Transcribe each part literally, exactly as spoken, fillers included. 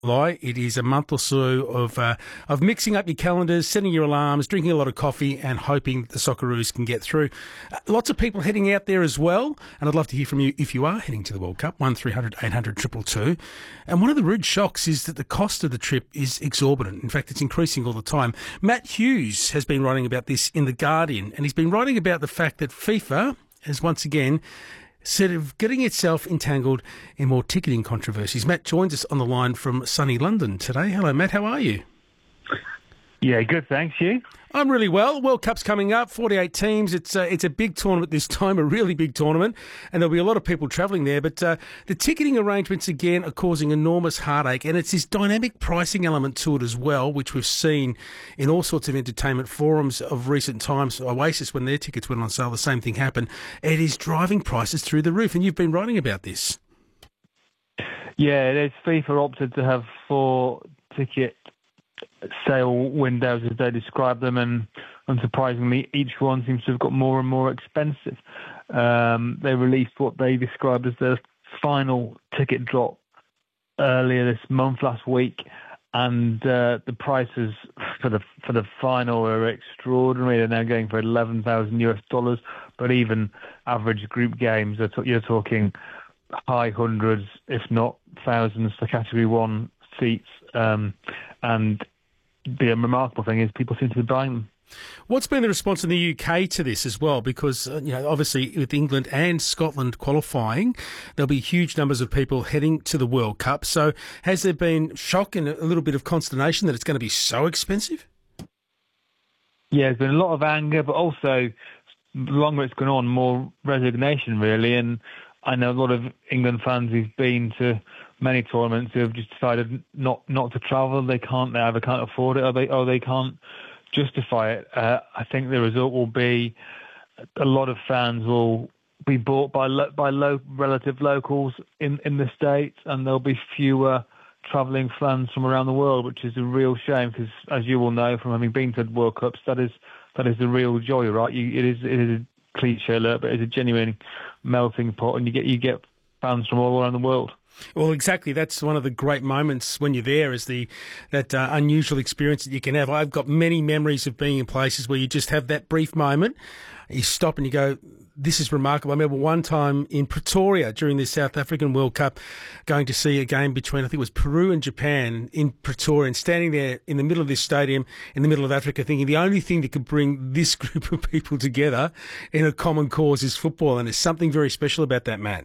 Lie. It is a month or so of uh, of mixing up your calendars, setting your alarms, drinking a lot of coffee and hoping the Socceroos can get through. Uh, lots of people heading out there as well, and I'd love to hear from you if you are heading to the World Cup, one three hundred eight hundred two two two. And one of the rude shocks is that the cost of the trip is exorbitant. In fact, it's increasing all the time. Matt Hughes has been writing about this in The Guardian, and he's been writing about the fact that FIFA has once again sort of getting itself entangled in more ticketing controversies. Matt joins us on the line from sunny London today. Hello, Matt. How are you? Yeah, good, thanks. You? I'm really well. World Cup's coming up, forty-eight teams. It's uh, it's a big tournament this time, a really big tournament, and there'll be a lot of people travelling there. But uh, the ticketing arrangements, again, are causing enormous heartache, and it's this dynamic pricing element to it as well, which we've seen in all sorts of entertainment forums of recent times. Oasis, when their tickets went on sale, the same thing happened. It is driving prices through the roof, and you've been writing about this. Yeah, it is. FIFA opted to have four ticket sale windows as they describe them, and unsurprisingly each one seems to have got more and more expensive. Um, they released what they described as their final ticket drop earlier this month, last week, and uh, the prices for the for the final are extraordinary. They're now going for eleven thousand US dollars, but even average group games, you're talking high hundreds, if not thousands, for Category One seats. Um, and the remarkable thing is people seem to be buying them. What's been the response in the U K to this as well? Because, uh, you know, obviously with England and Scotland qualifying, there'll be huge numbers of people heading to the World Cup. So has there been shock and a little bit of consternation that it's going to be so expensive? Yeah, there's been a lot of anger, but also the longer it's gone on, more resignation, really. And I know a lot of England fans who've been to many tournaments who have just decided not, not to travel. They can't, they either can't afford it or they, or they can't justify it. Uh, I think the result will be a lot of fans will be bought by lo- by low, relative locals in, in the States, and there'll be fewer travelling fans from around the world, which is a real shame because, as you will know from having been to World Cups, that is that is the real joy, right? You, it is it is a cliche alert, but it's a genuine melting pot, and you get you get fans from all around the world. Well, exactly. That's one of the great moments when you're there, is the that uh, unusual experience that you can have. I've got many memories of being in places where you just have that brief moment. You stop and you go, this is remarkable. I remember one time in Pretoria during the South African World Cup going to see a game between, I think it was Peru and Japan in Pretoria, and standing there in the middle of this stadium in the middle of Africa thinking the only thing that could bring this group of people together in a common cause is football. And there's something very special about that, Matt.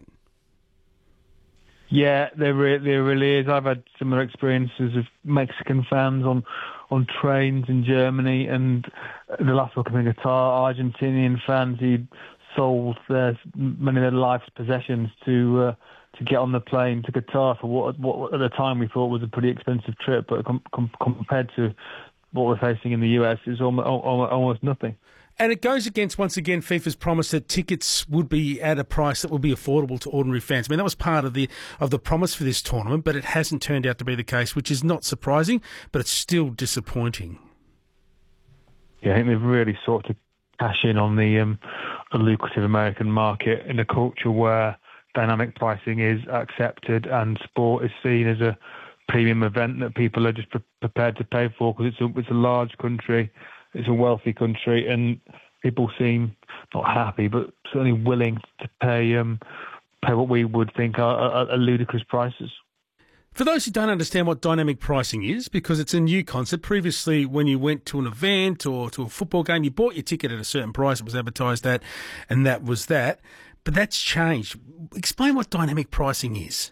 Yeah, there, re- there really is. I've had similar experiences of Mexican fans on, on trains in Germany, and the last World Cup in Qatar, Argentinian fans who sold their many of their life's possessions to uh, to get on the plane to Qatar for what, what at the time we thought was a pretty expensive trip, but com- com- compared to what we're facing in the U S, is almost, almost nothing. And it goes against, once again, FIFA's promise that tickets would be at a price that will be affordable to ordinary fans. I mean, that was part of the of the promise for this tournament, but it hasn't turned out to be the case, which is not surprising, but it's still disappointing. Yeah, I think they've really sought to cash in on the, um, the lucrative American market in a culture where dynamic pricing is accepted and sport is seen as a premium event that people are just pre- prepared to pay for because it's a, it's a large country. It's a wealthy country, and people seem not happy, but certainly willing to pay um, pay what we would think are, are, are ludicrous prices. For those who don't understand what dynamic pricing is, because it's a new concept, previously when you went to an event or to a football game, you bought your ticket at a certain price, it was advertised at, and that was that. But that's changed. Explain what dynamic pricing is.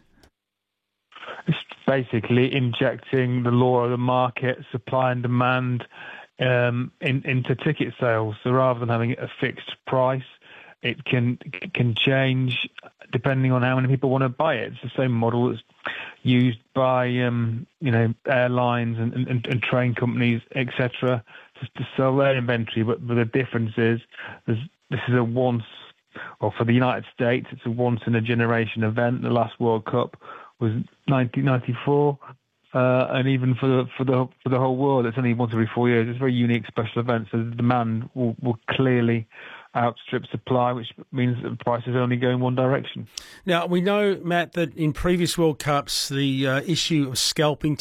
It's basically injecting the law of the market, supply and demand, Um, in, into ticket sales. So rather than having a fixed price, it can it can change depending on how many people want to buy it. It's the same model that's used by um, you know airlines and, and, and train companies, et cetera, to, to sell their inventory. But, but the difference is this is a once, or for the United States, it's a once in a generation event. The last World Cup was nineteen ninety-four. Uh, and even for the for the for the whole world, it's only once every four years. It's a very unique special event, so the demand will, will clearly outstrip supply, which means that the prices only go in one direction. Now, we know, Matt, that in previous World Cups, the uh, issue of scalping